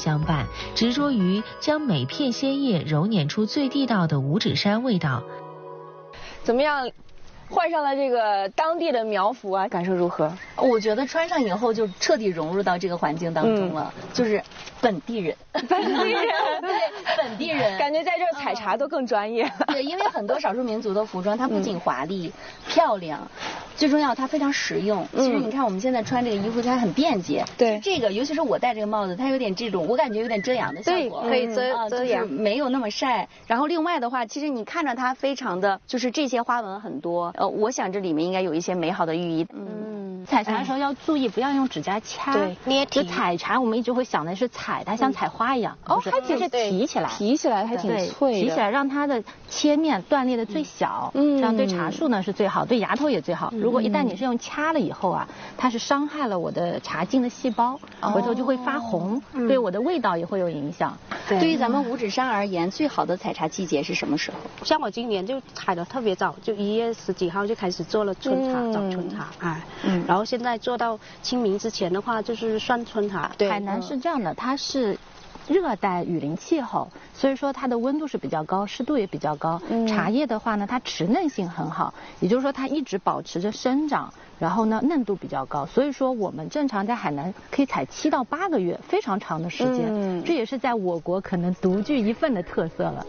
相伴，执着于将每片鲜叶揉捻出最地道的五指山味道。 怎么样？换上了这个当地的苗服啊，感受如何？ 我觉得穿上以后就彻底融入到这个环境当中了，就是本地人， 本地人， 对，本地人， 感觉在这儿采茶都更专业。 对，因为很多少数民族的服装，它不仅华丽、漂亮，最重要它非常实用。其实你看我们现在穿这个衣服，它很便捷。 对， 这个尤其是我戴这个帽子，它有点这种，我感觉有点遮阳的效果， 对，可以遮阳， 没有那么晒。 然后另外的话，其实你看着它非常的，就是这些花纹很多。我想这里面应该有一些美好的寓意。 采茶的时候要注意不要用指甲掐， 对，捏就采茶我们一直会想的是采它像采花一样， 哦，还挺是提起来， 提起来还挺脆的， 提起来让它的切面断裂的最小，这样对茶树呢是最好，对芽头也最好。如果一旦你是用掐了以后啊，它是伤害了我的茶茎的细胞，回头就会发红，对我的味道也会有影响。 对于咱们五指山而言，最好的采茶季节是什么时候？ 像我今年就采的特别早，就1月10几号就开始做了春茶，早春茶，然后现在做到清明之前的话，就是算春茶。 对，海南是这样的，它是热带雨林气候，所以说它的温度是比较高，湿度也比较高。茶叶的话呢，它持嫩性很好，也就是说它一直保持着生长，然后呢嫩度比较高，所以说我们正常在海南可以采7到8个月，非常长的时间。这也是在我国可能独具一份的特色了。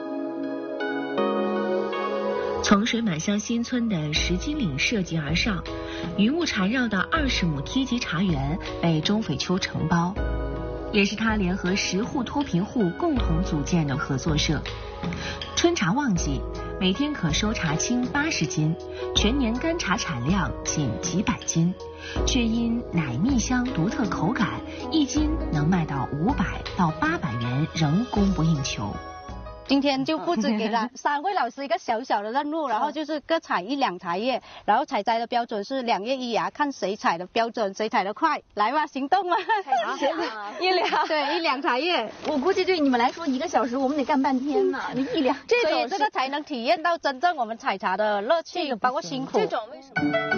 从水满乡新村的石金岭涉级而上，云雾缠绕的20亩梯级茶园被钟匪秋承包，也是他联合10户脱贫户共同组建的合作社。春茶旺季，每天可收茶青80斤，全年干茶产量仅几百斤，却因奶蜜香独特口感，1斤能卖到500到800元，仍供不应求。 今天就布置给了3位老师一个小小的任务，然后就是各采1两茶叶，然后采摘的标准是2叶1芽，看谁采的标准，谁采的快，来吧，行动吧！ 1两， 对，1两茶叶， 我估计对你们来说1个小时我们得干半天呢。你1两， 所以这个才能体验到真正我们采茶的乐趣，包括辛苦。 这种为什么？